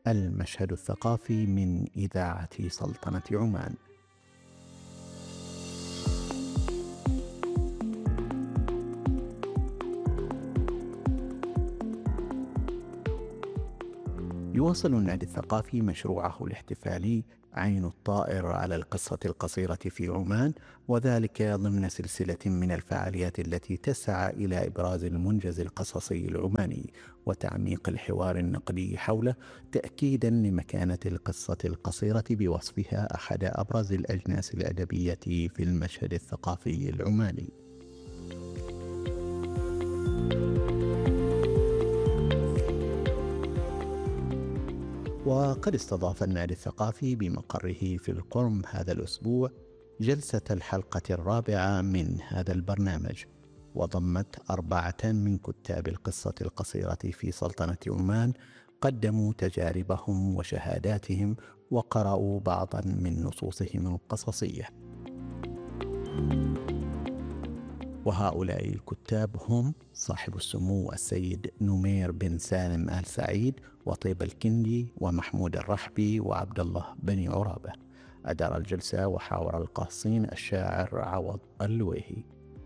المشهد الثقافي من إذاعة سلطنة عمان. يواصل النادي الثقافي مشروعه الاحتفالي عين الطائر على القصة القصيرة في عمان، وذلك ضمن سلسلة من الفعاليات التي تسعى إلى إبراز المنجز القصصي العماني وتعميق الحوار النقدي حوله، تأكيدا لمكانة القصة القصيرة بوصفها أحد أبرز الأجناس الأدبية في المشهد الثقافي العماني. وقد استضاف النادي الثقافي بمقره في القرم هذا الأسبوع جلسة الحلقة الرابعة من هذا البرنامج، وضمت 4 من كتاب القصة القصيرة في سلطنة عمان قدموا تجاربهم وشهاداتهم وقرأوا بعضا من نصوصهم القصصية. وهؤلاء الكتاب هم صاحب السمو السيد نمير بن سالم آل سعيد وطيب الكندي ومحمود الرحبي وعبد الله بن عرابة. أدار الجلسة وحاور القاصين الشاعر عوض اللويهي.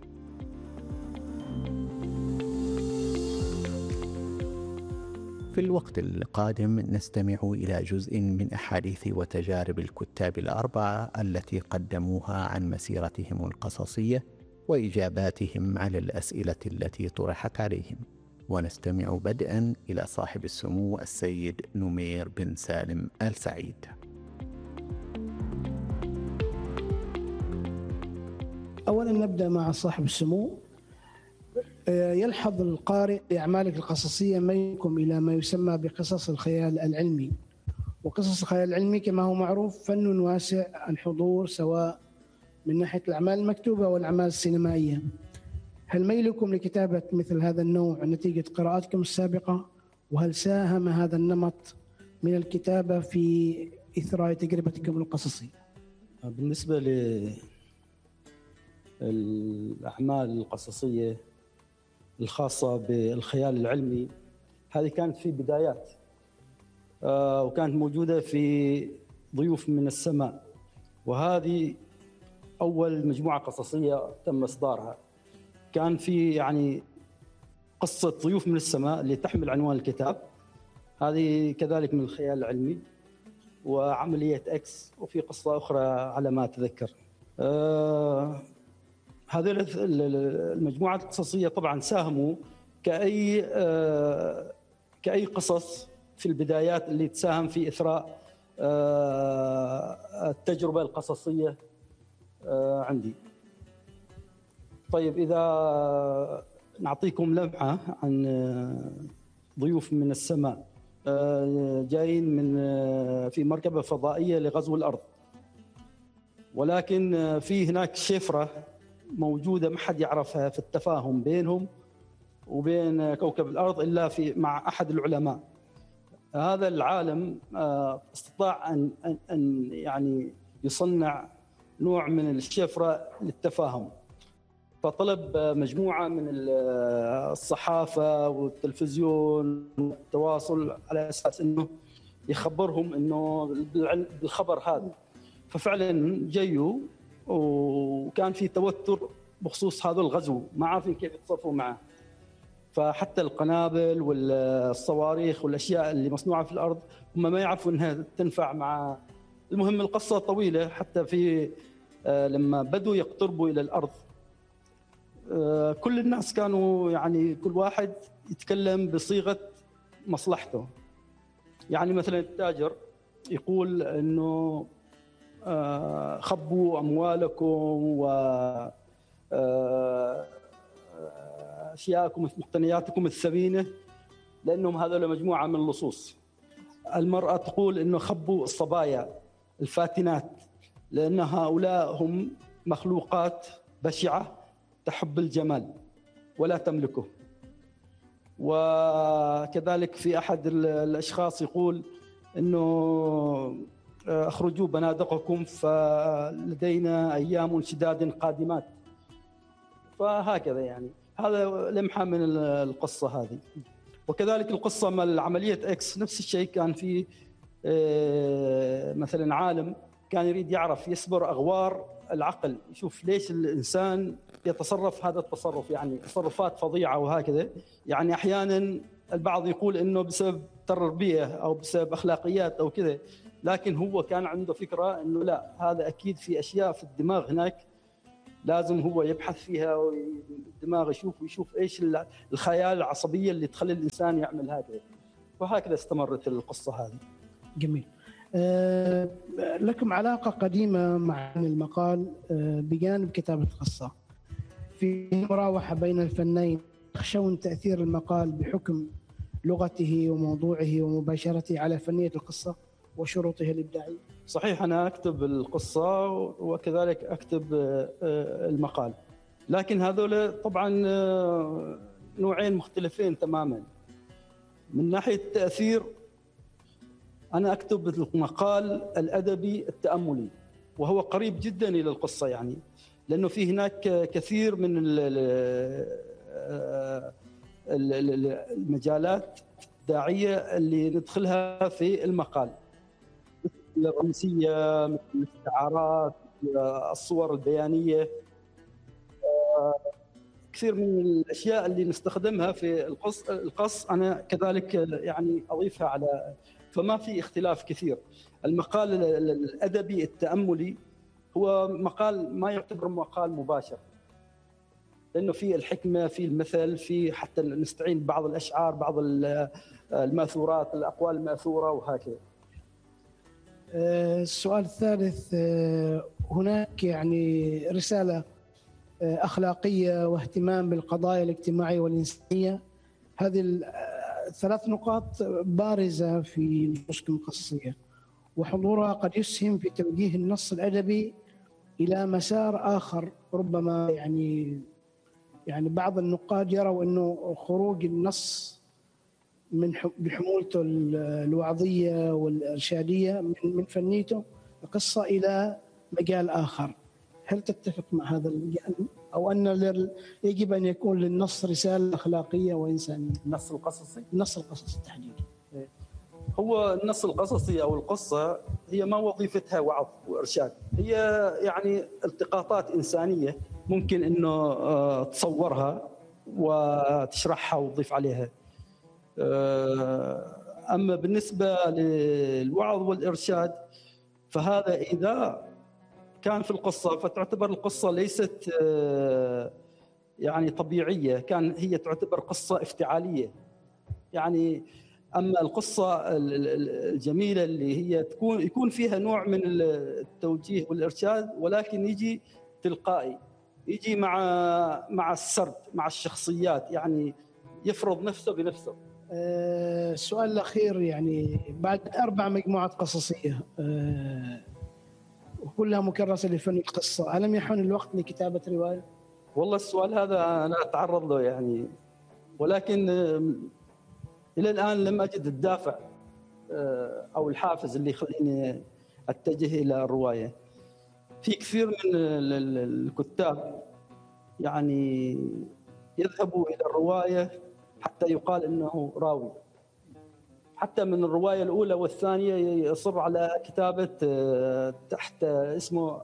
في الوقت القادم نستمع إلى جزء من أحاديث وتجارب الكتاب الأربعة التي قدموها عن مسيرتهم القصصية وإجاباتهم على الأسئلة التي طرحت عليهم، ونستمع بدءا إلى صاحب السمو السيد نمير بن سالم آل سعيد. أولا نبدأ مع صاحب السمو. يلحظ القارئ لأعمالك القصصية ميلكم إلى ما يسمى بقصص الخيال العلمي، وقصص الخيال العلمي كما هو معروف فن واسع الحضور سواء من ناحية الأعمال المكتوبة والأعمال السينمائية. هل ميلكم لكتابة مثل هذا النوع نتيجة قراءاتكم السابقة؟ وهل ساهم هذا النمط من الكتابة في إثراء تجربتكم القصصية؟ بالنسبة للأعمال القصصية الخاصة بالخيال العلمي، هذه كانت في بدايات وكانت موجودة في ضيوف من السماء، وهذه أول مجموعة قصصية تم إصدارها. كان في يعني قصة ضيوف من السماء اللي تحمل عنوان الكتاب، هذه كذلك من الخيال العلمي، وعملية إكس، وفي قصة أخرى على ما أتذكر. هذه المجموعات القصصية طبعا ساهموا كأي قصص في البدايات اللي تساهم في إثراء التجربة القصصية عندي. طيب، إذا نعطيكم لمحة عن ضيوف من السماء جايين في مركبة فضائية لغزو الأرض، ولكن في هناك شفرة موجودة ما حد يعرفها في التفاهم بينهم وبين كوكب الأرض إلا مع أحد العلماء. هذا العالم استطاع أن يعني يصنع نوع من الشفرة للتفاهم، فطلب مجموعة من الصحافة والتلفزيون والتواصل على أساس أنه يخبرهم أنه بالخبر هذا. ففعلا جيوا، وكان في توتر بخصوص هذا الغزو، ما عارفين كيف يتصرفوا معه. فحتى القنابل والصواريخ والأشياء اللي مصنوعة في الأرض هم ما يعرفوا أنها تنفع مع. المهم القصة طويلة، حتى في لما بدوا يقتربوا إلى الأرض كل الناس كانوا يعني كل واحد يتكلم بصيغة مصلحته. يعني مثلا التاجر يقول أنه خبوا أموالكم وأشياءكم مقتنياتكم الثمينة لأنهم هذول مجموعة من اللصوص. المرأة تقول أنه خبوا الصبايا الفاتنات لأن هؤلاء هم مخلوقات بشعة تحب الجمال ولا تملكه. وكذلك في أحد الأشخاص يقول أنه أخرجوا بنادقكم فلدينا أيام شداد قادمات. فهكذا يعني هذا لمحة من القصة هذه. وكذلك القصة مع عملية إكس نفس الشيء، كان في مثلا عالم كان يريد يعرف يسبر أغوار العقل، يشوف ليش الإنسان يتصرف هذا التصرف، يعني تصرفات فظيعة وهكذا. يعني أحيانا البعض يقول إنه بسبب تربية أو بسبب أخلاقيات أو كذا، لكن هو كان عنده فكرة إنه لا، هذا أكيد في أشياء في الدماغ هناك لازم هو يبحث فيها، والدماغ يشوف إيش الخيال العصبية اللي تخلي الإنسان يعمل هكذا. وهكذا استمرت القصة هذه. جميل. لكم علاقة قديمة مع المقال بجانب كتابة القصة، في مراوحة بين الفنين، تخشون تأثير المقال بحكم لغته وموضوعه ومباشرته على فنية القصة وشروطها الإبداعية؟ صحيح، أنا أكتب القصة وكذلك أكتب المقال، لكن هذول طبعا نوعين مختلفين تماما. من ناحية التأثير، أنا أكتب المقال الأدبي التأملي، وهو قريب جدا إلى القصة، يعني لأنه في هناك كثير من المجالات الإبداعية اللي ندخلها في المقال، مثل الرمزية، مثل الاستعارات، الصور البيانية، كثير من الأشياء اللي نستخدمها في القص أنا كذلك يعني أضيفها على، فما في اختلاف كثير. المقال الأدبي التأملي هو مقال ما يعتبر مقال مباشر، لأنه فيه الحكمة، فيه المثل، فيه حتى نستعين ببعض الأشعار، بعض الماثورات، الأقوال الماثورة وهكذا. السؤال الثالث، هناك يعني رسالة أخلاقية واهتمام بالقضايا الاجتماعية والإنسانية. هذه الثلاث نقاط بارزة في النسخة القصصية، وحضورها قد يسهم في توجيه النص الأدبي إلى مسار آخر. ربما يعني بعض النقاد يروا أنه خروج النص بحمولته الوعظية والإرشادية من فنيته القصة إلى مجال آخر. هل تتفق مع هذا الجانب، أو أن يجب أن يكون للنص رسالة أخلاقية وإنسانية؟ النص القصصي؟ النص القصصي تحديدا. هو النص القصصي أو القصة هي ما وظيفتها وعظ وإرشاد، هي يعني التقاطات إنسانية ممكن إنه تصورها وتشرحها وتضيف عليها. أما بالنسبة للوعظ والإرشاد فهذا إذا كان في القصة فتعتبر القصة ليست يعني طبيعية، كان هي تعتبر قصة افتعالية. يعني أما القصة الجميلة اللي هي يكون فيها نوع من التوجيه والإرشاد، ولكن يجي تلقائي، يجي مع السرد، مع الشخصيات، يعني يفرض نفسه بنفسه. السؤال الأخير، يعني بعد 4 مجموعات قصصية وكلها مكرسة لفن القصة، ألم يحن الوقت لكتابة رواية؟ والله السؤال هذا أنا أتعرض له يعني، ولكن إلى الآن لم أجد الدافع أو الحافز اللي يخليني أتجه إلى الرواية. في كثير من الكتاب يعني يذهبوا إلى الرواية حتى يقال إنه راوي، حتى من الرواية الأولى والثانية يصر على كتابة تحت اسمه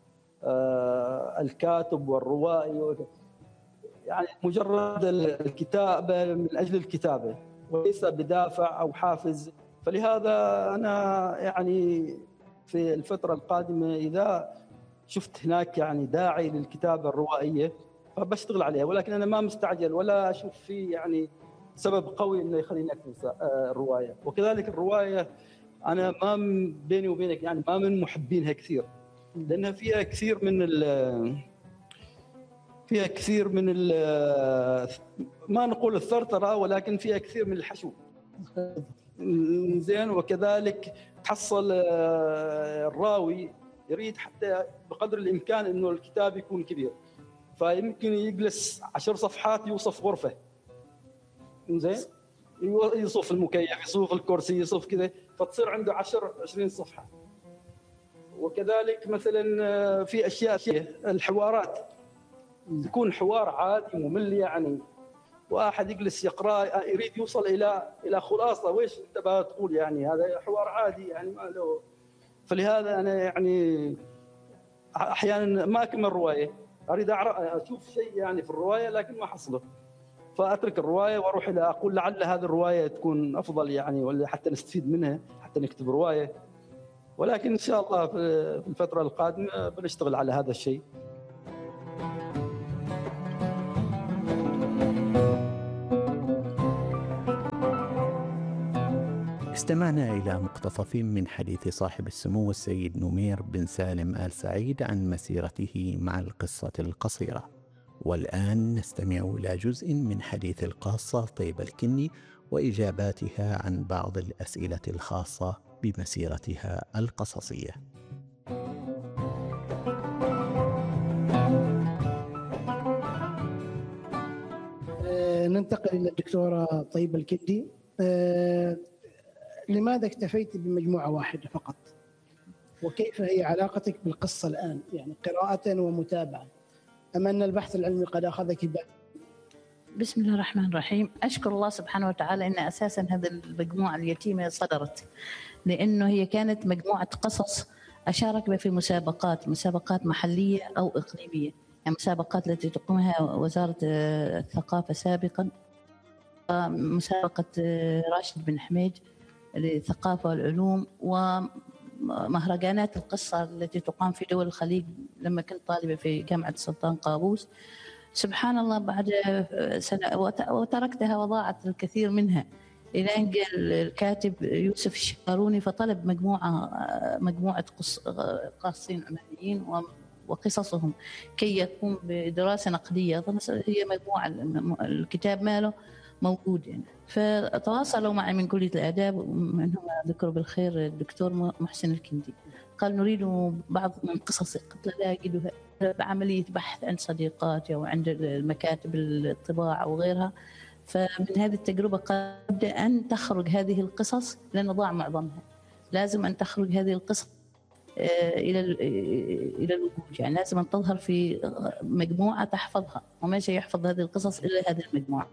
الكاتب والروائي، يعني مجرد الكتابة من أجل الكتابة وليس بدافع أو حافز. فلهذا أنا يعني في الفترة القادمة إذا شفت هناك يعني داعي للكتابة الروائية فبشتغل عليها، ولكن أنا ما مستعجل ولا أشوف فيه يعني سبب قوي إنه يخليني أكتب الرواية. وكذلك الرواية أنا ما بيني وبينك يعني ما من محبينها كثير، لأنها فيها كثير من ما نقول الثرثرة، ولكن فيها كثير من الحشو. زين. وكذلك تحصل الراوي يريد حتى بقدر الإمكان إنه الكتاب يكون كبير، فيمكن يجلس 10 صفحات يوصف غرفة، زين، يوصف المكيف، يوصف الكرسي، يوصف كذا، فتصير عنده 10-20 صفحة. وكذلك مثلا في أشياء الحوارات تكون حوار عادي ممل يعني، واحد يجلس يقرا يريد يوصل الى خلاصه ويش انت تقول، يعني هذا حوار عادي يعني ما له. فلهذا انا يعني احيانا ما اكمل الروايه، اريد اشوف شيء يعني في الروايه لكن ما حصله، فاترك الروايه واروح الى اقول لعل هذه الروايه تكون افضل يعني، ولا حتى نستفيد منها حتى نكتب روايه. ولكن ان شاء الله في الفتره القادمه بنشتغل على هذا الشيء. استمعنا إلى مقتطف من حديث صاحب السمو السيد نمير بن سالم آل سعيد عن مسيرته مع القصة القصيرة، والآن نستمع إلى جزء من حديث القاصة طيبة الكني وإجاباتها عن بعض الأسئلة الخاصة بمسيرتها القصصية. ننتقل إلى الدكتورة طيبة الكندي. لماذا اكتفيت بمجموعة واحدة فقط؟ وكيف هي علاقتك بالقصة الآن، يعني قراءة ومتابعة، أم أن البحث العلمي قد أخذك بعد؟ بسم الله الرحمن الرحيم. أشكر الله سبحانه وتعالى أن أساساً هذه المجموعة اليتيمة صدرت، لأنه هي كانت مجموعة قصص أشارك بها في مسابقات محلية أو إقليمية، يعني مسابقات التي تقومها وزارة الثقافة سابقاً، مسابقة راشد بن حميد للثقافة والعلوم، ومهرجانات القصة التي تقام في دول الخليج لما كنت طالبة في جامعة السلطان قابوس. سبحان الله بعد سنة وتركتها وضاعت الكثير منها، إلى أن جاء الكاتب يوسف الشاروني فطلب مجموعة قاصين عمانيين وقصصهم كي يقوم بدراسة نقدية. هي مجموعة الكتاب ماله موجود يعني. فتواصلوا معي من كلية الآداب، منهم ذكروا بالخير الدكتور محسن الكندي، قال نريد بعض من قصصك، قلت لا أجدها، بعملية بحث عند صديقاتي وعند المكاتب الطباعة وغيرها. فمن هذه التجربة قد أن تخرج هذه القصص، لأن ضاع معظمها، لازم أن تخرج هذه القصص إلى الوجود، يعني لازم أن تظهر في مجموعة تحفظها، وما شيء يحفظ هذه القصص إلا هذه المجموعة.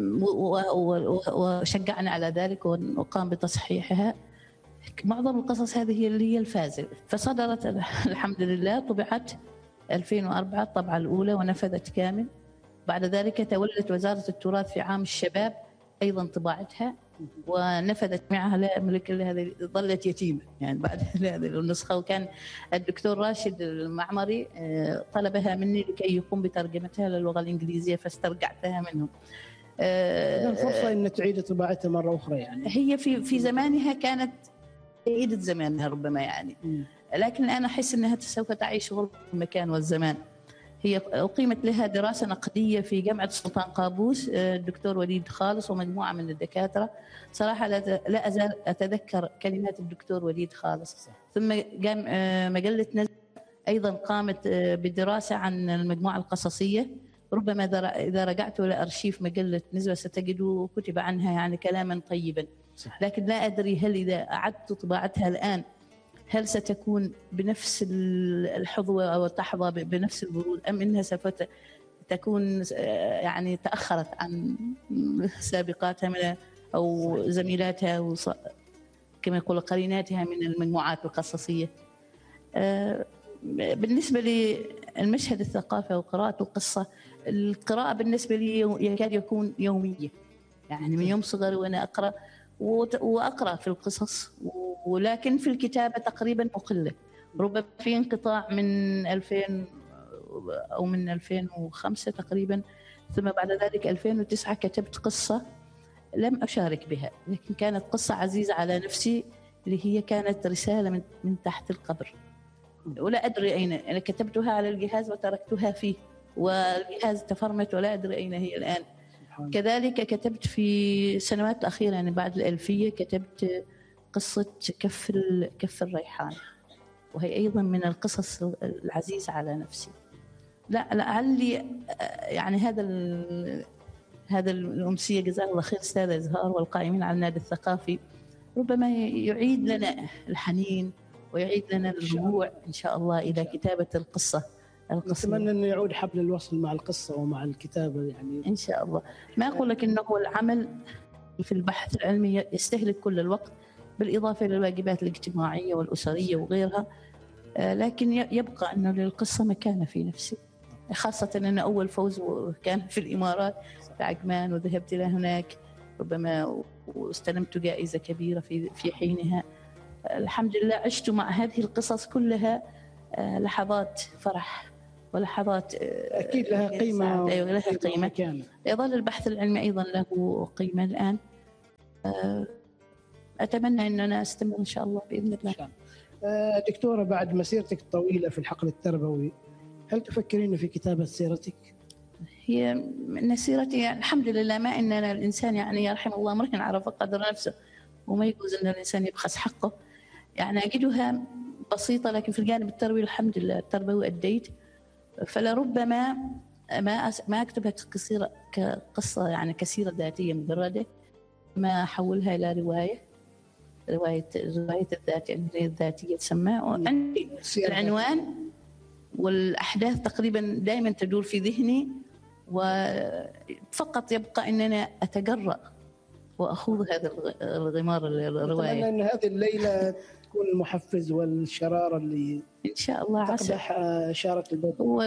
وشجعنا على ذلك وقام بتصحيحها. معظم القصص هذه اللي هي الفازلة، فصدرت الحمد لله، طبعت 2004 الطبعة الأولى ونفذت كامل. بعد ذلك تولت وزارة التراث في عام الشباب أيضا طباعتها ونفذت معها، لا أملك إلا هذه، ظلت يتيمة يعني بعد هذه النسخة. وكان الدكتور راشد المعمري طلبها مني لكي يقوم بترجمتها للغة الإنجليزية، فاسترجعتها منهم. فرصة أن تعيد طباعتها مرة أخرى يعني. هي في زمانها كانت جيدة زمانها ربما يعني، لكن الآن أحس أنها سوف تعيش غربة المكان والزمان. هي أقيمت لها دراسة نقدية في جامعة السلطان قابوس، الدكتور وليد خالص ومجموعة من الدكاترة. صراحة لا أزال أتذكر كلمات الدكتور وليد خالص. ثم مجلة نزل أيضا قامت بدراسة عن المجموعة القصصية. ربما إذا رجعت إلى أرشيف مجلة نزوة ستجد كتب عنها يعني كلاما طيبا، لكن لا أدري هل إذا أعدت طباعتها الآن هل ستكون بنفس الحظوة أو تحظى بنفس البرود، أم إنها سوف تكون يعني تأخرت عن سابقاتها من أو زميلاتها كما يقول قريناتها من المجموعات القصصية. بالنسبة للمشهد الثقافي وقراءة القصة، القراءة بالنسبة لي يكاد يكون يومية، يعني من يوم صغري وأنا أقرأ وأقرأ في القصص، ولكن في الكتابة تقريبا مقلة. ربما في انقطاع من 2000 أو من 2005 تقريبا، ثم بعد ذلك 2009 كتبت قصة لم أشارك بها، لكن كانت قصة عزيزة على نفسي، اللي هي كانت رسالة من تحت القبر، ولا أدري أين. أنا كتبتها على الجهاز وتركتها فيه، والجهاز تفرمت ولا أدري أين هي الآن. كذلك كتبت في السنوات الأخيرة يعني بعد الألفية، كتبت قصة كف الريحان، وهي أيضا من القصص العزيزة على نفسي. لعلي يعني هذا الأمسية جزاه الله خير أستاذ إزهار والقائمين على النادي الثقافي ربما يعيد لنا الحنين ويعيد لنا الرجوع إن شاء الله إلى كتابة القصة القصيرة. نتمنى أنه يعود حبل الوصل مع القصة ومع الكتابة يعني. إن شاء الله. ما أقول لك إنه هو العمل في البحث العلمي يستهلك كل الوقت، بالإضافة إلى الواجبات الاجتماعية والأسرية وغيرها، لكن يبقى أنه للقصة مكانة في نفسي، خاصة أن أول فوز كان في الإمارات في عجمان، وذهبت إلى هناك ربما واستلمت جائزة كبيرة في حينها. الحمد لله عشت مع هذه القصص كلها لحظات فرح ولحظات أكيد لها قيمة. أيوة لها قيمة. يظل البحث العلمي أيضا له قيمة الآن. أتمنى أن أنا أستمر إن شاء الله بإذن الله. دكتورة، بعد مسيرتك الطويلة في الحقل التربوي، هل تفكرين في كتابة سيرتك؟ هي من سيرتي يعني الحمد لله، ما إننا الإنسان يعني يرحم الله امرئ عرف قدر نفسه، وما يجوز أن الإنسان يبخس حقه. يعني أجدها بسيطة، لكن في الجانب التربوي الحمد لله التربوي أديت. فلربما ما أكتبها كقصة يعني كسيرة ذاتية مجردة، ما أحولها إلى رواية الذات، يعني الذاتية تسمى. وعندي العنوان والأحداث تقريبا دائما تدور في ذهني، وفقط يبقى أننا أتجرأ وأخوض هذا الغمار الرواية. أتمنى أن هذه الليلة تكون المحفز والشرارة اللي إن شاء الله تقدح شارة البدء. هو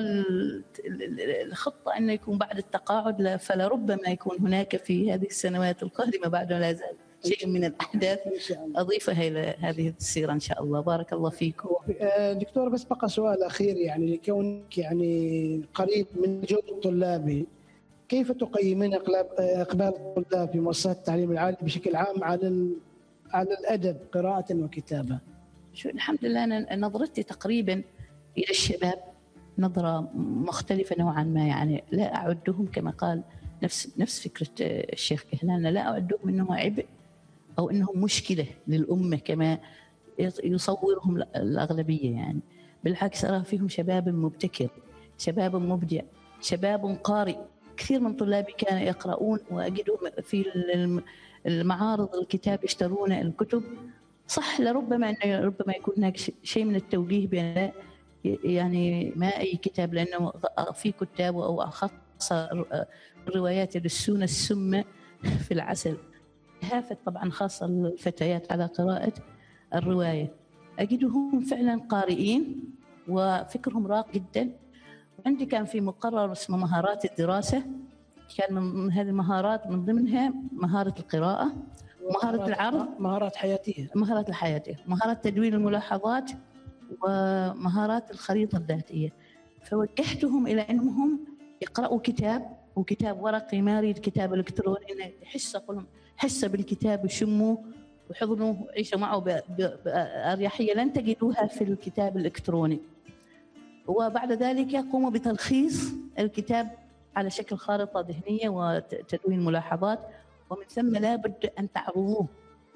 الخطة أنه يكون بعد التقاعد، فلربما يكون هناك في هذه السنوات القادمة بعد لا زال شيء من الأحداث أضيفها إلى هذه السيرة إن شاء الله. بارك الله فيكم. دكتور، بس بقى سؤال أخير، يعني لكونك يعني قريب من جو الطلابي، كيف تقيمين إقبال الطلاب في مؤسسات التعليم العالي بشكل عام على الأدب قراءة وكتابة؟ الحمد لله أنا نظرتي تقريبا إلى الشباب نظرة مختلفة نوعا ما، يعني لا أعدهم كما قال نفس فكرة الشيخ كهلان، لا أعدهم أنهم عبء أو أنهم مشكلة للأمة كما يصورهم الأغلبية. يعني بالعكس أرى فيهم شباب مبتكر، شباب مبدع، شباب قارئ. كثير من طلابي كانوا يقرؤون، وأجدهم في المعارض الكتاب يشترون الكتب. صح لربما يكون هناك شيء من التوجيه بأن يعني ما أي كتاب، لأنه في كتاب أو خاصة الروايات يدسون السم في العسل، هافت طبعا خاصة الفتيات على قراءة الرواية. أجدهم فعلا قارئين وفكرهم راق جدا. عندي كان في مقرر اسمه مهارات الدراسة، كان من هذه المهارات من ضمنها مهارة القراءة، مهارة العرض، مهارات حياتية، مهارة تدوين الملاحظات، ومهارات الخريطة الذاتية. فوجهتهم إلى أنهم يقرأوا كتاب، وكتاب ورقي ماري، الكتاب الإلكتروني، إنه حس بالكتاب، يشموه وحضنوه وعيشوا معه بأريحية لن تجدوها في الكتاب الإلكتروني. وبعد ذلك يقوموا بتلخيص الكتاب على شكل خارطة ذهنية وتدوين ملاحظات، ومن ثم لا بد أن تعرضوه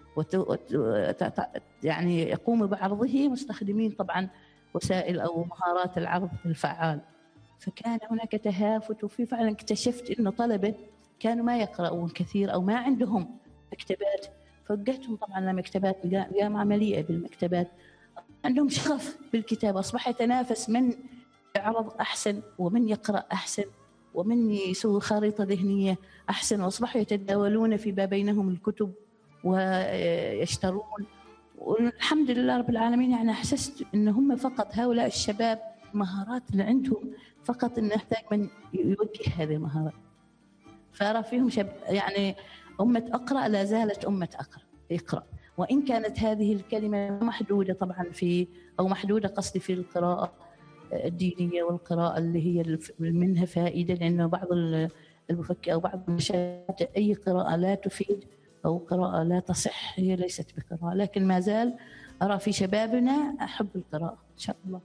يعني يقوموا بعرضه مستخدمين طبعا وسائل أو مهارات العرض الفعال. فكان هناك تهافت، وفي فعلا اكتشفت أن طلبة كانوا ما يقرؤون كثير أو ما عندهم مكتبات، فوجهتهم طبعا لمكتبات الجامعة مليئة بالمكتبات، عندهم شغف بالكتاب، أصبح يتنافس من يعرض أحسن ومن يقرأ أحسن ومن يسوي خارطة ذهنية أحسن، وأصبحوا يتداولون فيما بينهم الكتب ويشترون. والحمد لله رب العالمين، يعني أحسست أن هم فقط هؤلاء الشباب مهارات اللي عندهم، فقط أن نحتاج من يوجه هذه المهارات. فأرى فيهم يعني أمة أقرأ لا زالت أمة اقرأ، وإن كانت هذه الكلمة محدودة طبعا أو محدودة قصدي في القراءة الدينية والقراءة اللي هي منها فائدة، لأنه بعض المفكر أو بعض المشاهد أي قراءة لا تفيد أو قراءة لا تصح هي ليست بقراءة، لكن ما زال أرى في شبابنا أحب القراءة إن شاء الله.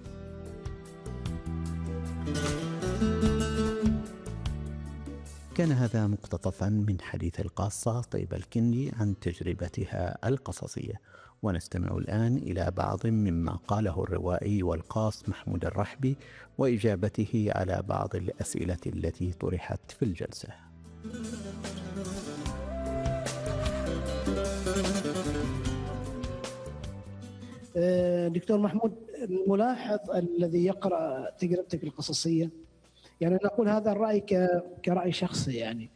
كان هذا مقتطفا من حديث القاصة طيبة الكندي عن تجربتها القصصية، ونستمع الآن إلى بعض مما قاله الروائي والقاص محمود الرحبي وإجابته على بعض الأسئلة التي طرحت في الجلسة. دكتور محمود، الملاحظ الذي يقرأ تجربتك القصصية، يعني أنا أقول هذا الرأي كرأي شخصي يعني،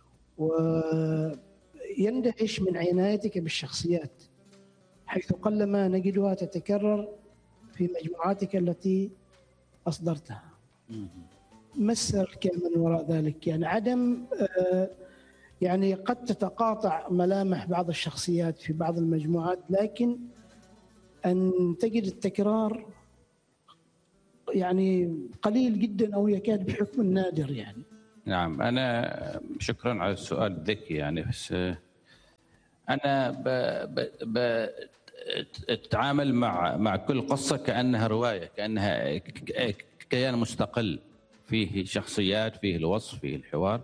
ويندهش من عنايتك بالشخصيات، حيث قلما نجدها تتكرر في مجموعاتك التي أصدرتها. ما السر من وراء ذلك؟ يعني عدم يعني قد تتقاطع ملامح بعض الشخصيات في بعض المجموعات، لكن أن تجد التكرار يعني قليل جدا أو يكاد بحكم النادر يعني. نعم، أنا شكرا على السؤال الذكي يعني، بس أنا أتعامل مع كل قصة كأنها رواية، كأنها كيان مستقل فيه شخصيات، فيه الوصف، فيه الحوار،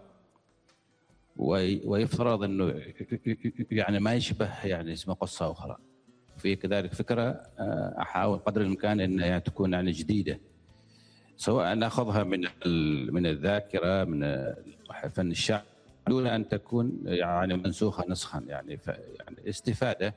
ويفترض أنه يعني ما يشبه يعني اسمه قصة أخرى. في كذلك فكرة أحاول قدر الإمكان أنها يعني تكون يعني جديدة، سواء ناخذها من الذاكرة، من فن الشعر، دون أن تكون يعني منسوخة نسخا يعني يعني استفادة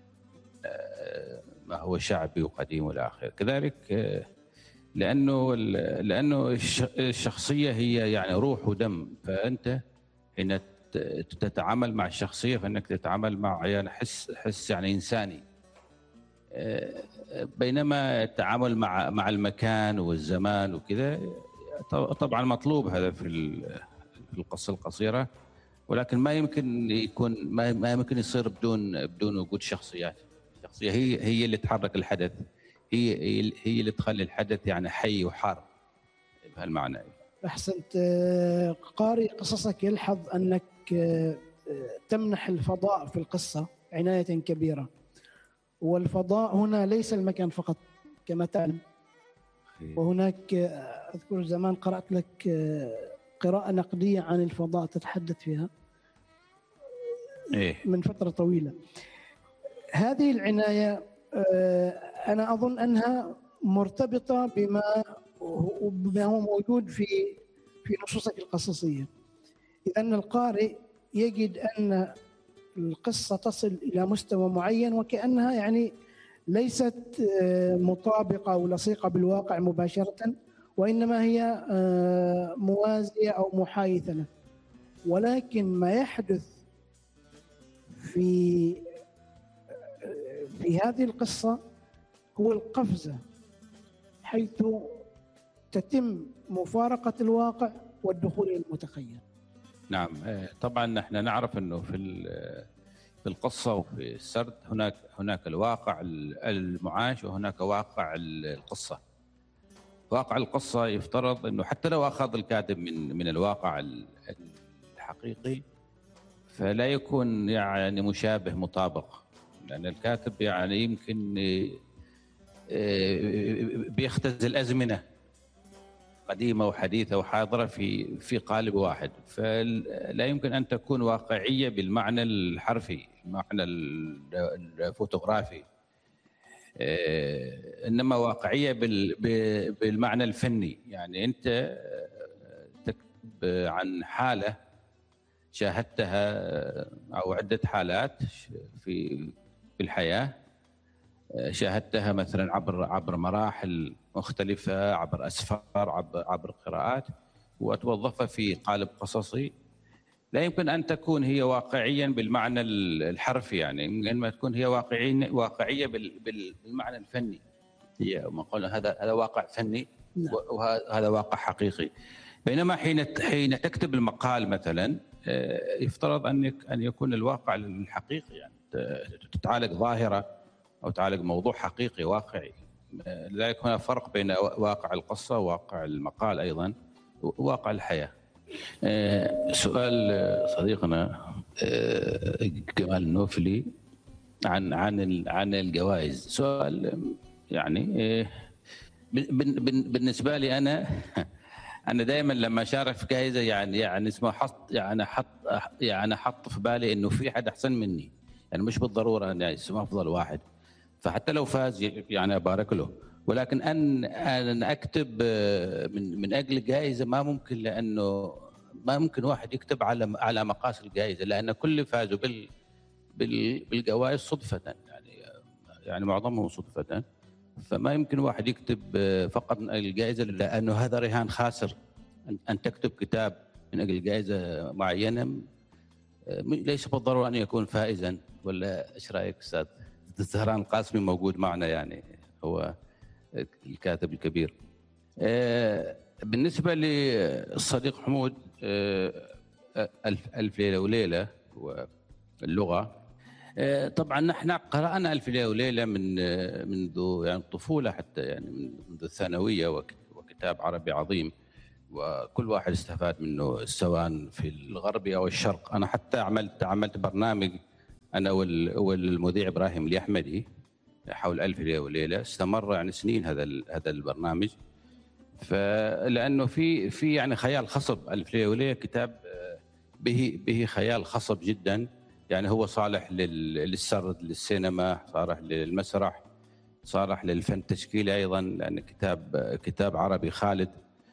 ما هو شعبي وقديم والى اخره. كذلك لانه الشخصيه هي يعني روح ودم، فانت حين تتعامل مع الشخصيه فانك تتعامل مع يعني حس يعني انساني، بينما التعامل مع المكان والزمان وكذا طبعا مطلوب هذا في القصه القصيره، ولكن ما يمكن يكون ما يمكن يصير بدون وجود شخصيات. الشخصيه هي اللي تحرك الحدث، هي اللي تخلي الحدث يعني حي وحار بهالمعنى. احسنت. قارئ قصصك يلحظ انك تمنح الفضاء في القصه عنايه كبيره، والفضاء هنا ليس المكان فقط كما تعلم، وهناك اذكر زمان قرات لك قراءه نقديه عن الفضاء تتحدث فيها من فتره طويله. هذه العنايه انا اظن انها مرتبطه بما هو موجود في نصوصك القصصيه، لان القارئ يجد ان القصه تصل الى مستوى معين وكانها يعني ليست مطابقه او لصيقه بالواقع مباشره، وانما هي موازيه او محايثه له. ولكن ما يحدث في هذه القصه هو القفزه، حيث تتم مفارقه الواقع والدخول الى المتخيل. نعم، طبعا احنا نعرف انه في القصه وفي السرد هناك الواقع المعاش وهناك واقع القصه. واقع القصه يفترض انه حتى لو اخذ الكاتب من الواقع الحقيقي فلا يكون يعني مشابه مطابق، لان الكاتب يعني يمكن بيختزل ازمنه قديمه وحديثه وحاضره في قالب واحد، فلا يمكن ان تكون واقعيه بالمعنى الحرفي، المعنى الفوتوغرافي، انما واقعيه بالمعنى الفني. يعني انت تكتب عن حاله شاهدتها او عده حالات في الحياه، شاهدتها مثلا عبر مراحل مختلفة، عبر أسفار، عبر قراءات، وتوظفها في قالب قصصي. لا يمكن أن تكون هي واقعيا بالمعنى الحرفي، يعني إنما تكون هي واقعية بالمعنى الفني. هي ما قلنا هذا واقع فني وهذا واقع حقيقي. بينما حين تكتب المقال مثلا يفترض أن يكون الواقع الحقيقي، يعني تتعالج ظاهرة أو تعالج موضوع حقيقي واقعي. لذلك هنا فرق بين واقع القصة وواقع المقال أيضا وواقع الحياة. سؤال صديقنا جمال النوفلي عن الجوائز، سؤال يعني بالنسبة لي أنا دائما لما أشارك في جائزة يعني اسمه حط في بالي إنه في حد أحسن مني، يعني مش بالضرورة أن اسمه أفضل واحد، فحتى لو فاز يعني أبارك له، ولكن أن أكتب من أجل جائزة ما ممكن، لأنه ما ممكن واحد يكتب على مقاس الجائزة، لأن كل فازوا بالجوائز صدفة، يعني يعني معظمهم صدفة. فما يمكن واحد يكتب فقط من أجل الجائزة، لأنه هذا رهان خاسر. أن تكتب كتاب من أجل جائزة معينة ليس بالضرورة أن يكون فائزا. ولا إيش رأيك أستاذ زهران القاسمي؟ موجود معنا، يعني هو الكاتب الكبير. بالنسبة للصديق حمود، ألف ليلة وليلة واللغة، طبعا نحن قرأنا ألف ليلة وليلة منذ يعني الطفولة، حتى يعني منذ الثانوية، وكتاب عربي عظيم، وكل واحد استفاد منه سواء في الغرب أو الشرق. أنا حتى عملت برنامج أنا والمذيع إبراهيم اليحمدي حول ألف ليلة وليلة، استمر يعني سنين هذا البرنامج. فلأنه في يعني خيال خصب. ألف ليلة وليلة كتاب به خيال خصب جدا، يعني هو صالح للسرد، للسينما، صالح للمسرح، صالح للفن التشكيلي أيضا، لأن كتاب عربي خالد،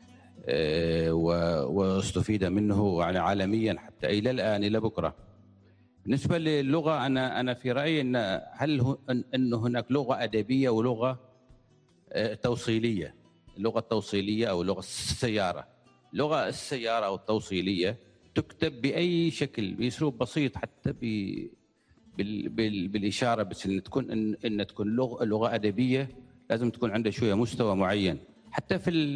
واستفيد منه يعني عالميا حتى إلى الآن إلى بكرة. بالنسبة للغة، أنا في رأيي أن هناك لغة أدبية ولغة توصيلية. اللغة التوصيلية أو لغة السيارة. لغة السيارة أو التوصيلية تكتب بأي شكل بأسلوب بسيط، حتى بالإشارة، بس إن تكون لغة أدبية لازم تكون عندها شوية مستوى معين. حتى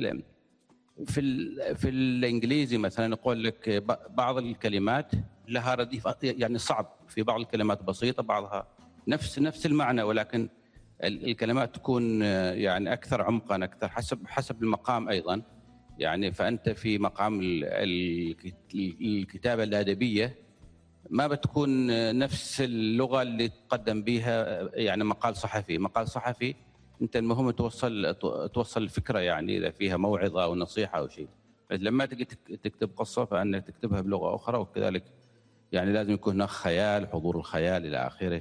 في الإنجليزي مثلا يقول لك بعض الكلمات لها رديف، يعني صعب في بعض الكلمات بسيطة، بعضها نفس المعنى، ولكن الكلمات تكون يعني أكثر عمقا، أكثر حسب المقام أيضا. يعني فأنت في مقام الكتابة الأدبية ما بتكون نفس اللغة اللي تقدم بها يعني مقال صحفي. أنت المهم توصل الفكرة، يعني إذا فيها موعظة أو نصيحة أو شيء. لما تجي تكتب قصة فأنك تكتبها بلغة أخرى، وكذلك يعني لازم يكون هناك خيال، حضور الخيال إلى آخره،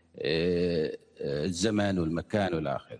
الزمن والمكان والى اخره.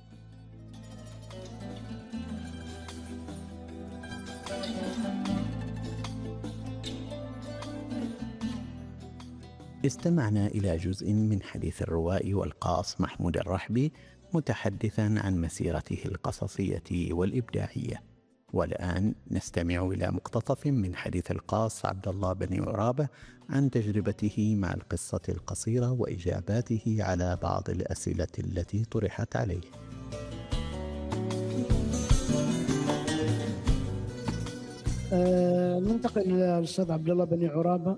استمعنا إلى جزء من حديث الروائي والقاص محمود الرحبي متحدثا عن مسيرته القصصية والإبداعية. والآن نستمع إلى مقتطف من حديث القاص عبد الله بن عرابة عن تجربته مع القصة القصيرة وإجاباته على بعض الأسئلة التي طرحت عليه. ننتقل إلى الأستاذ عبد الله بن عرابة.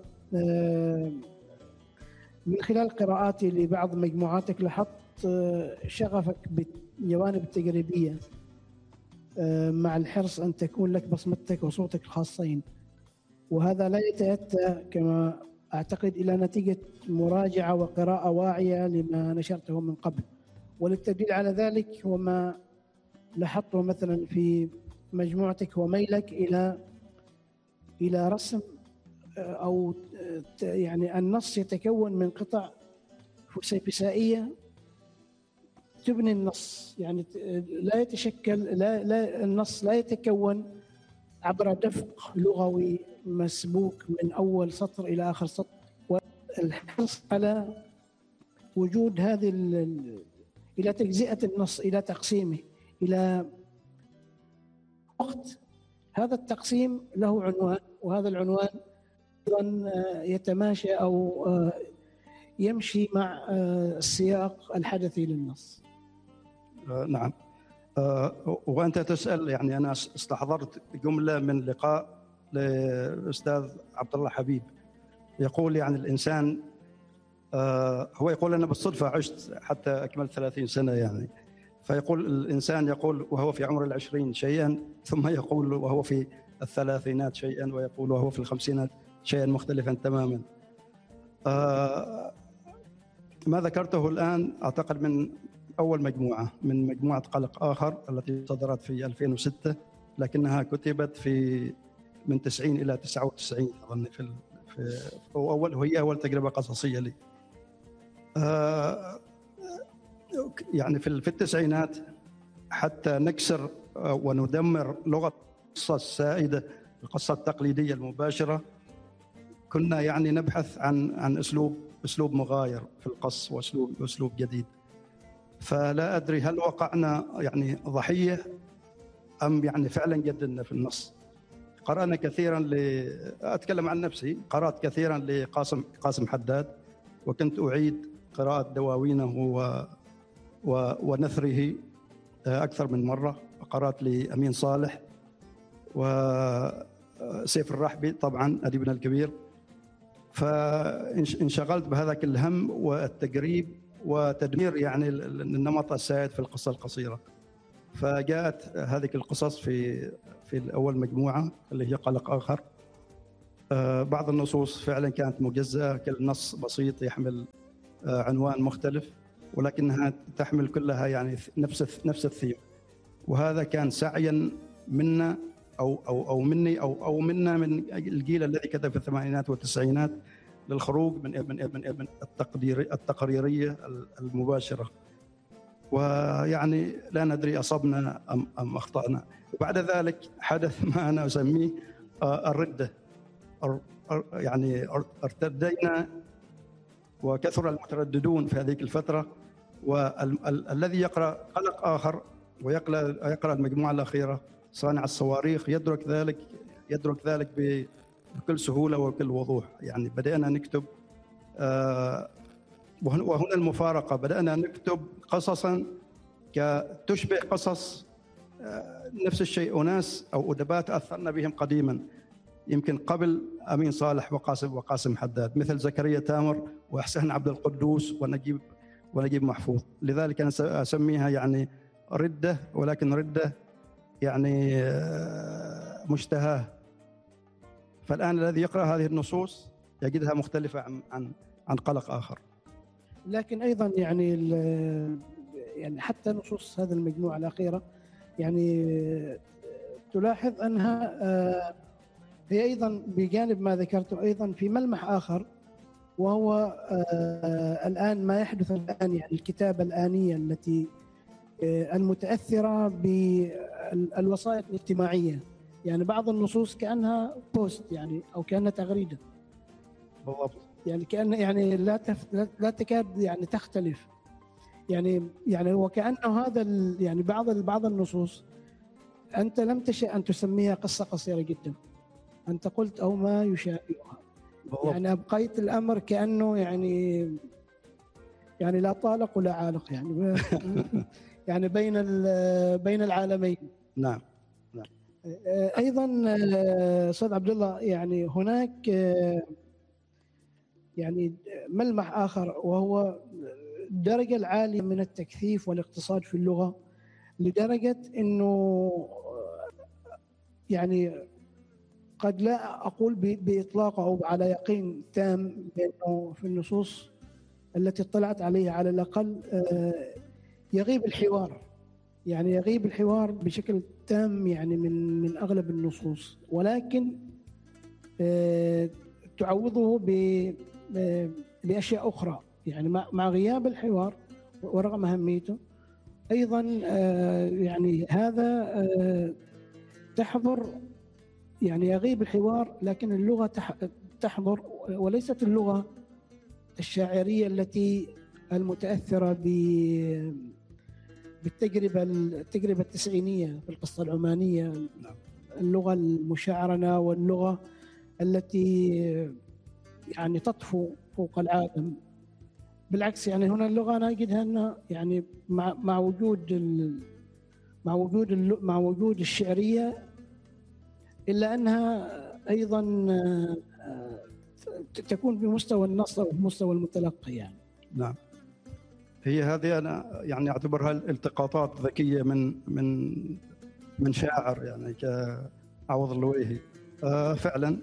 من خلال قراءاتي لبعض مجموعاتك لاحظت شغفك بالجوانب التجريبية، مع الحرص أن تكون لك بصمتك وصوتك الخاصين، وهذا لا يتأتى كما أعتقد إلى نتيجة مراجعة وقراءة واعية لما نشرته من قبل. وللتدليل على ذلك هو ما لاحظته مثلا في مجموعتك وميلك إلى رسم أو يعني النص يتكون من قطع فسيفسائية تبني النص، يعني لا يتشكل، لا النص لا يتكون عبر دفق لغوي مسبوك من أول سطر إلى آخر سطر. والحرص على وجود هذه إلى تجزئة النص، إلى تقسيمه، إلى وقت هذا التقسيم له عنوان، وهذا العنوان أيضا يتماشى أو يمشي مع السياق الحدثي للنص. نعم. وأنت تسأل، يعني أنا استحضرت جملة من لقاء للأستاذ عبد الله حبيب يقول يعني الإنسان، هو يقول أنا بالصدفة عشت حتى أكمل 30 سنة يعني، فيقول الإنسان يقول وهو في عمر 20 شيئا، ثم يقول وهو في 30 شيئا، ويقول وهو في 50 شيئا مختلفا تماما. ما ذكرته الآن أعتقد من أول مجموعة، من مجموعة قلق آخر التي صدرت في 2006، لكنها كتبت من 90 إلى 99 أظن، وهي أول تجربة قصصية لي. يعني في التسعينات حتى نكسر وندمر لغة القصة السائدة، القصة التقليدية المباشرة، كنا يعني نبحث عن أسلوب مغاير في القص، وأسلوب جديد. فلا أدري هل وقعنا يعني ضحية أم يعني فعلا جددنا في النص. قرأنا كثيرا أتكلم عن نفسي، قرأت كثيرا لقاسم حداد، وكنت أعيد قراءة دواوينه ونثره أكثر من مرة. قرأت لأمين صالح وسيف الرحبي طبعا أديبنا الكبير، فانشغلت بهذاك الهم والتقريب وتدمير يعني النمط السائد في القصة القصيرة. فجاءت هذه القصص في الأول مجموعة اللي هي قلق آخر. بعض النصوص فعلا كانت مجزأة، كل نص بسيط يحمل عنوان مختلف، ولكنها تحمل كلها يعني نفس الثيم. وهذا كان سعيا منا أو مني أو منا من الجيل الذي كتب في الثمانينات والتسعينات للخروج من التقريرية المباشرة. ويعني لا ندري أصبنا أم أخطأنا. وبعد ذلك حدث ما أنا أسميه الردة، يعني ارتدينا وكثر المترددون في هذه الفترة، والذي يقرأ قلق آخر ويقرأ المجموعة الأخيرة صانع الصواريخ يدرك ذلك بكل سهولة وبكل وضوح. يعني بدأنا نكتب وهنا المفارقة، بدأنا نكتب قصصا تشبه قصص نفس الشيء أناس أو أدباء أثرنا بهم قديما، يمكن قبل أمين صالح وقاسم حداد، مثل زكريا تامر وإحسان عبد القدوس ونجيب محفوظ. لذلك أنا أسميها يعني ردة، ولكن ردة يعني مشتهاه. فالآن الذي يقرأ هذه النصوص يجدها مختلفة عن قلق آخر. لكن أيضا يعني حتى نصوص هذه المجموعة الأخيرة يعني تلاحظ أنها هي أيضا بجانب ما ذكرته أيضا في ملمح آخر، وهو الآن ما يحدث الآن، يعني الكتابة الآنية التي المتأثرة بالوسائط الاجتماعية. يعني بعض النصوص كأنها بوست يعني أو كأنها تغريدة بالضبط، يعني كأن يعني لا تكاد يعني تختلف، يعني وكأنه هذا يعني بعض النصوص أنت لم تشأ أن تسميها قصة قصيرة جدا، أنت قلت أو ما يشابهها. يعني أبقيت الأمر كأنه يعني لا طالق ولا عالق، يعني يعني بين العالمين. نعم. أيضا أستاذ عبد الله، يعني هناك يعني ملمح آخر، وهو الدرجة العالية من التكثيف والاقتصاد في اللغة، لدرجة أنه يعني قد لا أقول بإطلاق أو على يقين تام بأنه في النصوص التي اطلعت عليها على الأقل يغيب الحوار، يعني يغيب الحوار بشكل تام يعني من أغلب النصوص، ولكن تعوضه بأشياء أخرى. يعني مع غياب الحوار ورغم أهميته أيضا يعني هذا تحضر، يعني يغيب الحوار لكن اللغة تحضر، وليست اللغة الشاعرية التي المتأثرة بالتجربة التسعينية في القصة العمانية، اللغة المشعرنة واللغة التي يعني تطفو فوق العالم. بالعكس، يعني هنا اللغة أنا أجدها أنها يعني مع وجود الشعرية، إلا أنها أيضا تكون بمستوى النص أو بمستوى المتلقي يعني. نعم، هي هذه أنا يعني أعتبرها التقاطات ذكية من شاعر يعني كعوض اللويهي. فعلا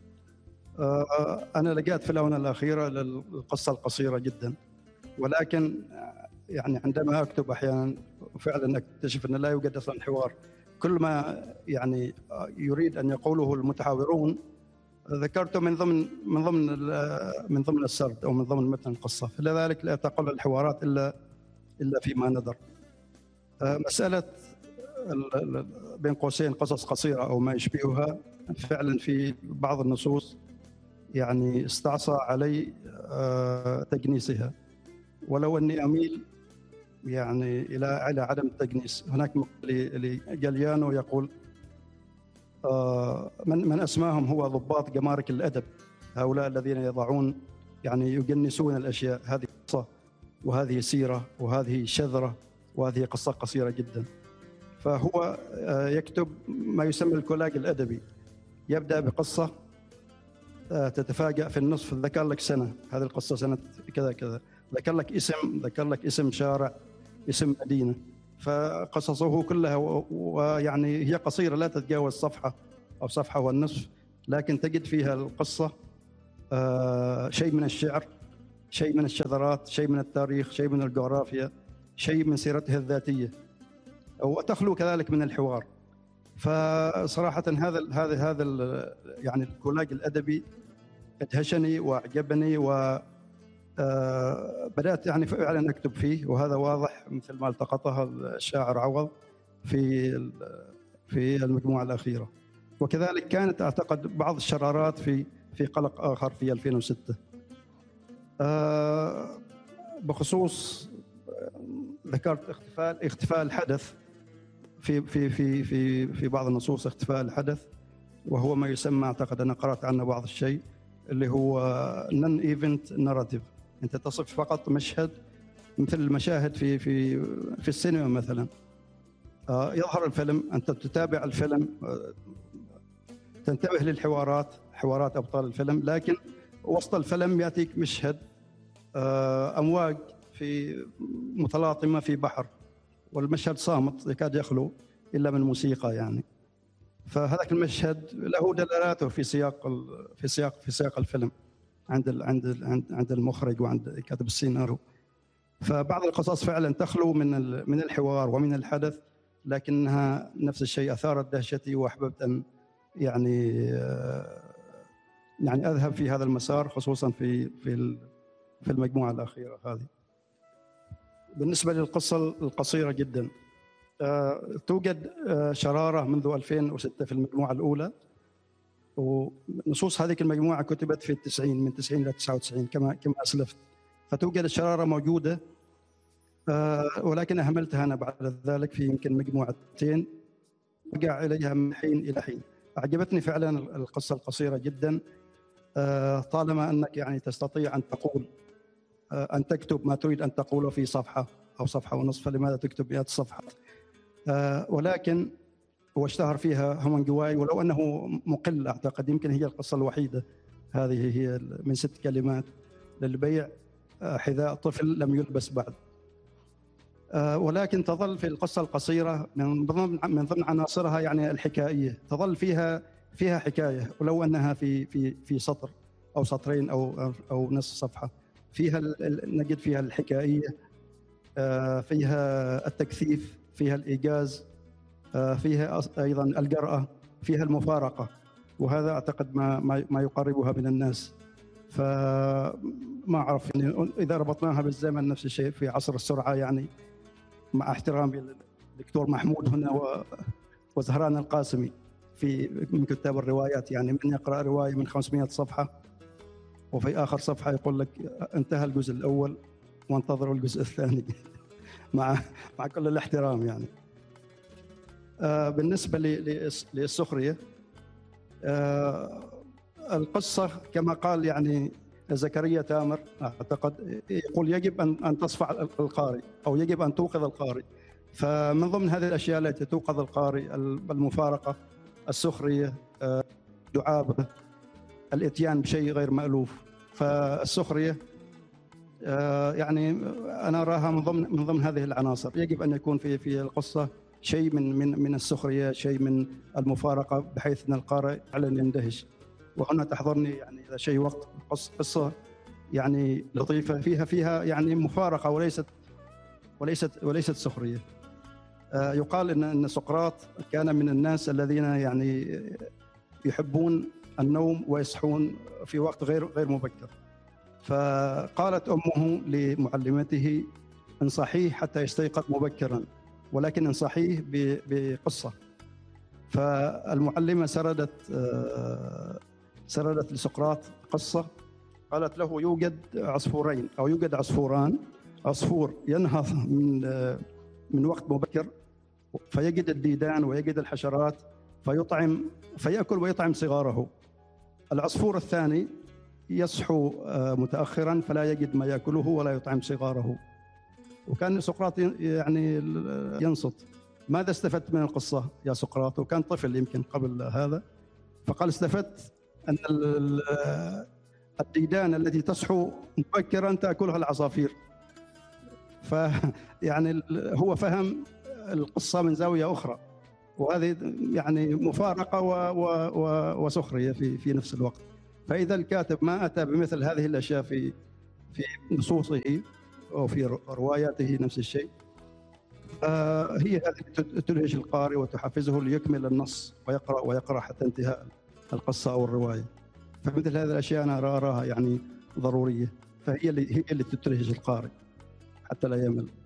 أنا لقيت في الآونة الأخيرة للقصة القصيرة جدا، ولكن يعني عندما أكتب أحيانا فعلا أكتشف أن لا يوجد أصلا حوار. كل ما يعني يريد أن يقوله المتحاورون ذكرته من ضمن السرد أو من ضمن متن القصة، فلذلك لا تقل الحوارات إلا فيما ندر. مسألة بين قوسين قصص قصيرة أو ما يشبهها، فعلا في بعض النصوص يعني استعصى علي تجنيسها، ولو أني أميل يعني إلى عدم التجنيس. هناك لجاليانو يقول من أسماهم هو ضباط جمارك الأدب، هؤلاء الذين يضعون يعني يجنسون الأشياء. هذه قصة وهذه سيرة وهذه شذرة وهذه قصة قصيرة جدا. فهو يكتب ما يسمى الكولاج الأدبي، يبدأ بقصة تتفاجأ في النصف، ذكر لك سنة، هذه القصة سنة كذا كذا، ذكر لك اسم شارع، اسم مدينة. فقصصه كلها ويعني هي قصيرة لا تتجاوز صفحة أو صفحة والنصف، لكن تجد فيها القصة شيء من الشعر، شيء من الشذرات، شيء من التاريخ، شيء من الجغرافيا، شيء من سيرته الذاتية، وتخلو كذلك من الحوار. فصراحة هذا يعني الكولاج الأدبي ادهشني واعجبني، وبدأت يعني فعلا أكتب فيه، وهذا واضح مثل ما التقطها الشاعر عوض في المجموعة الأخيرة. وكذلك كانت أعتقد بعض الشرارات في قلق آخر في 2006. بخصوص ذكرت اختفاء الحدث في بعض النصوص، اختفاء الحدث، وهو ما يسمى، اعتقد انا قرات عنه بعض الشيء، اللي هو نون ايفنت ناراتيف. انت تصف فقط مشهد مثل المشاهد في السينما مثلا. يظهر الفيلم، انت تتابع الفيلم، تنتبه للحوارات، حوارات ابطال الفيلم، لكن وسط الفيلم ياتيك مشهد امواج متلاطمه في بحر، والمشهد صامت يكاد يخلو الا من موسيقى يعني. فهذاك المشهد له دلالاته في سياق الفيلم عند المخرج وعند كاتب السيناريو. فبعض القصص فعلا تخلو من الحوار ومن الحدث، لكنها نفس الشيء اثارت دهشتي، واحببت ان يعني اذهب في هذا المسار، خصوصا في المجموعه الاخيره هذه. بالنسبه للقصه القصيره جدا، توجد شراره منذ 2006 في المجموعه الاولى، ونصوص هذه المجموعه كتبت في التسعين، من 90 الى 99 كما اسلفت. فتوجد الشراره موجوده، ولكن اهملتها انا بعد ذلك في يمكن مجموعتين، ارجع اليها من حين الى حين. اعجبتني فعلا القصه القصيره جدا، طالما انك يعني تستطيع ان تقول ان تكتب ما تريد ان تقوله في صفحه او صفحه ونصف، فلماذا تكتب 100 صفحه؟ ولكن هو اشتهر فيها هومنجواي، ولو انه مقل، اعتقد يمكن هي القصه الوحيده هذه هي من 6 كلمات للبيع حذاء طفل لم يلبس بعد. ولكن تظل في القصه القصيره من ضمن عناصرها يعني الحكائيه، تظل فيها حكايه، ولو انها في سطر او سطرين او نصف صفحه، فيها نجد فيها الحكائيه، فيها التكثيف، فيها الايجاز، فيها ايضا الجرأه، فيها المفارقه، وهذا اعتقد ما يقربها من الناس. فما اعرف يعني اذا ربطناها بالزمن نفس الشيء في عصر السرعه، يعني مع احترامي للدكتور محمود هنا وزهران القاسمي من كتاب الروايات، يعني من يقرأ رواية من 500 صفحة وفي آخر صفحة يقول لك انتهى الجزء الأول وانتظروا الجزء الثاني مع كل الاحترام يعني. بالنسبة للسخرية، القصة كما قال يعني زكريا تامر، أعتقد يقول يجب أن تصفع القارئ أو يجب أن توقظ القارئ. فمن ضمن هذه الأشياء التي توقظ القارئ المفارقة، السخرية، دعابة، الاتيان بشيء غير مألوف. فالسخرية يعني أنا أراها من ضمن هذه العناصر. يجب أن يكون في القصة شيء من السخرية، شيء من المفارقة، بحيث أن القارئ فعلا يندهش. وهنا تحضرني يعني إذا شيء وقت قصة يعني لطيفة فيها يعني مفارقة وليست سخرية. يقال إن سقراط كان من الناس الذين يعني يحبون النوم ويصحون في وقت غير مبكر. فقالت أمه لمعلمته: انصحيه حتى يستيقظ مبكرا، ولكن انصحيه بقصة. فالمعلمة سردت لسقراط قصة، قالت له: يوجد عصفورين أو يوجد عصفوران عصفور ينهض من وقت مبكر فيجد الديدان ويجد الحشرات فيأكل ويطعم صغاره. العصفور الثاني يصحو متأخرا فلا يجد ما يأكله ولا يطعم صغاره. وكان سقراط يعني ينصت. ماذا استفدت من القصة يا سقراط؟ وكان طفل يمكن قبل هذا. فقال استفدت أن الديدان التي تصحو مبكرا تأكلها العصافير. فيعني هو فهم القصة من زاوية أخرى، وهذه يعني مفارقة وسخرية في نفس الوقت. فإذا الكاتب ما أتى بمثل هذه الأشياء في نصوصه أو في رواياته نفس الشيء، هي هذه تدهش القارئ وتحفزه ليكمل النص ويقرأ حتى انتهاء القصة أو الرواية. فمثل هذه الأشياء أنا أراها يعني ضرورية، فهي اللي تدهش القارئ حتى لا يمل.